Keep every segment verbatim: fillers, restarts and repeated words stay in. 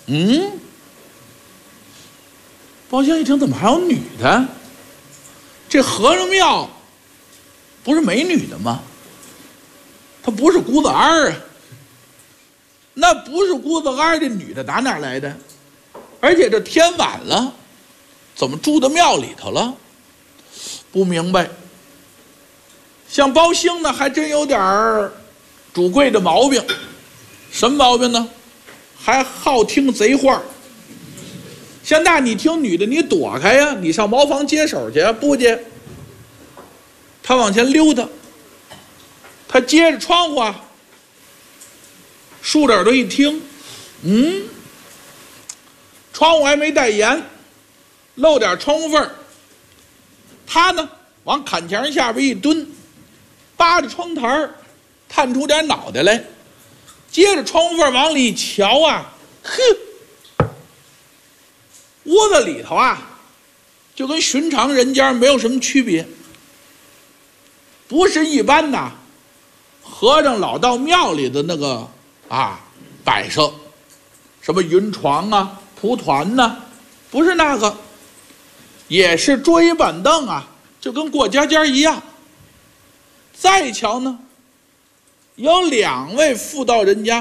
嗯，包相一听，怎么还有女的？这和尚庙不是没女的吗？他不是姑子儿啊，那不是姑子儿，这女的打哪来的？而且这天晚了，怎么住到庙里头了？不明白。像包兴呢，还真有点儿主贵的毛病。什么毛病呢？还好听贼话。现在你听女的，你躲开呀，你上茅房接手去，不接。他往前溜达，他接着窗户啊，竖着耳朵一听，嗯，窗户还没带严，漏点窗户缝儿。他呢，往坎墙下边一蹲，扒着窗台儿，探出点脑袋来，接着窗户缝往里一瞧啊，呵，窝子里头啊，就跟寻常人家没有什么区别，不是一般呐和尚老到庙里的那个啊摆设，什么云床啊、蒲团呐、啊，不是那个，也是桌椅板凳啊，就跟过家家一样。再瞧呢，有两位妇道人家，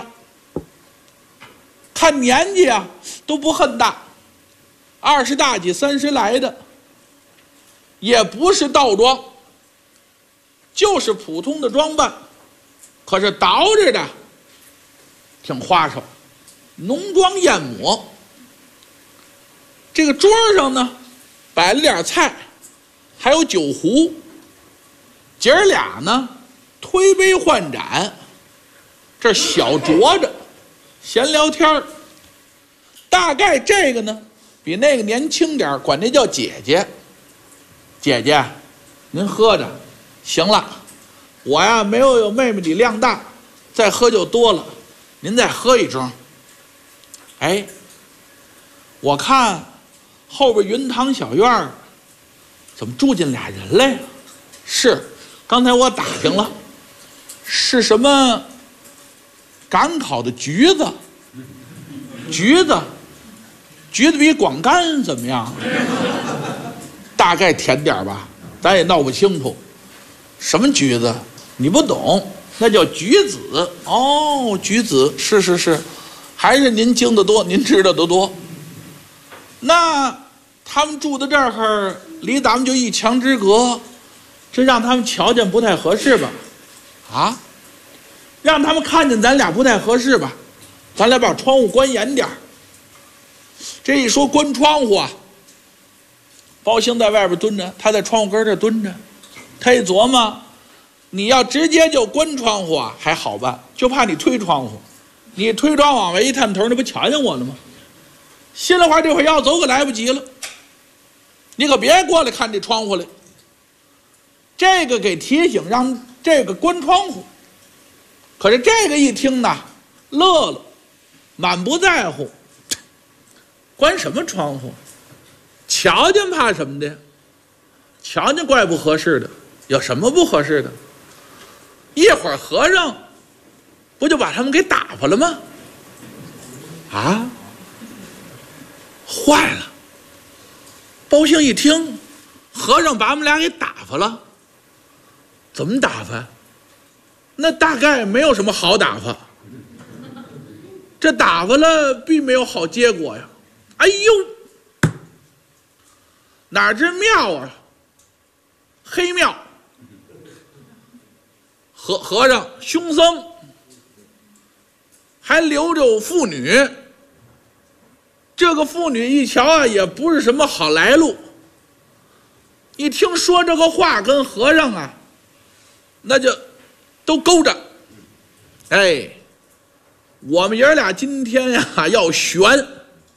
看年纪啊都不很大，二十大几、三十来的，也不是道装，就是普通的装扮，可是捯饬的挺花哨，浓妆艳抹。这个桌上呢摆了点菜，还有酒壶，姐儿俩呢推杯换盏，这小酌着闲聊天。大概这个呢比那个年轻点，管这叫姐姐。姐姐您喝着行了，我呀没有有妹妹你量大，再喝就多了，您再喝一盅。哎，我看后边云堂小院儿怎么住进俩人来了？是，刚才我打听了，是什么赶考的橘子，橘子，橘子比广柑怎么样？大概甜点吧，咱也闹不清楚。什么橘子？你不懂，那叫橘子。哦，橘子，是是是，还是您经得多，您知道的多。那他们住的这儿离咱们就一墙之隔，这让他们瞧见不太合适吧？啊，让他们看见咱俩不太合适吧？咱俩把窗户关严点。这一说关窗户啊，包兴在外边蹲着，他在窗户根这蹲着，他一琢磨，你要直接就关窗户啊还好办，就怕你推窗户，你推窗往外一探头，那不瞧见我了吗？心里话，这会要走可来不及了，你可别过来看这窗户来。这个给提醒，让这个关窗户。可是这个一听呢，乐了，满不在乎，关什么窗户？瞧见怕什么的？瞧见怪不合适的，有什么不合适的？一会儿和尚不就把他们给打发了吗？啊！坏了！包兴一听，和尚把我们俩给打发了。怎么打发？那大概没有什么好打发。这打发了，并没有好结果呀。哎呦，哪知庙啊，黑庙，和和尚、凶僧，还留着妇女。这个妇女一瞧啊，也不是什么好来路。一听说这个话，跟和尚啊，那就都勾着。哎，我们爷俩今天呀要悬，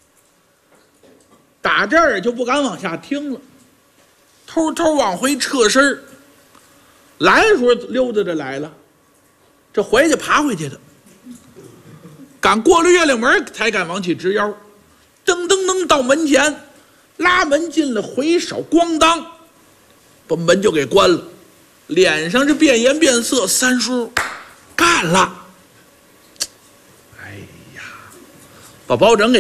打这儿就不敢往下听了，偷偷往回撤身。来的时候溜达着来了，这回去爬回去的，赶过了月亮门才敢往起直腰。噔噔噔到门前，拉门进来，回手咣当把门就给关了，脸上是变颜变色。三叔干了，哎呀，把包拯给